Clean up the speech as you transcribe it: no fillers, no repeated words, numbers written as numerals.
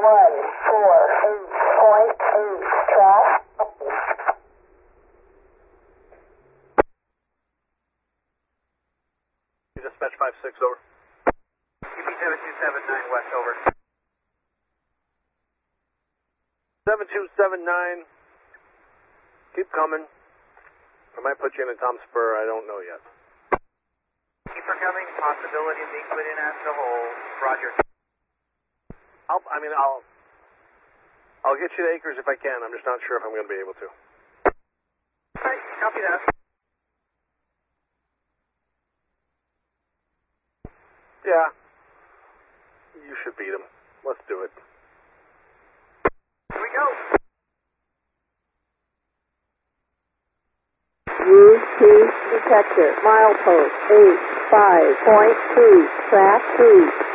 148.8, track. Dispatch 5-6, over. UP 7279 West, over. 7279, keep coming. I might put you in a Tom Spur, I don't know yet. Keep her coming, possibility of being put in as the hole. Roger. I'll get you to Acres if I can, I'm just not sure if I'm going to be able to. Alright, copy that. Yeah, you should beat him. Let's do it. Here we go. UP detector, milepost 85.2, track 2.